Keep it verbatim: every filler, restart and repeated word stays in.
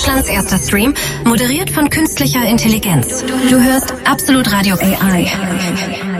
Deutschlands erster Stream, moderiert von künstlicher Intelligenz. Du hörst Absolut Radio A I.